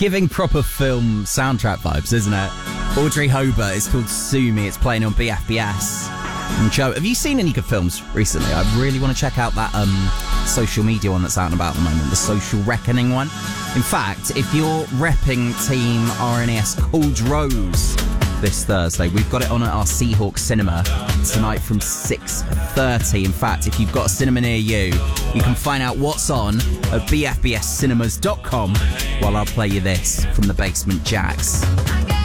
giving proper film soundtrack vibes, isn't it? Audrey Hobart, it's called Sue Me, it's playing on BFBS. And Joe, have you seen any good films recently? I really want to check out that social media one that's out and about at the moment, the Social Reckoning one. In fact, if you're repping Team RNES Called Rose this Thursday, we've got it on at our Seahawk Cinema tonight from 6:30. In fact, if you've got a cinema near you, you can find out what's on at bfbscinemas.com while I'll play you this from the Basement Jacks.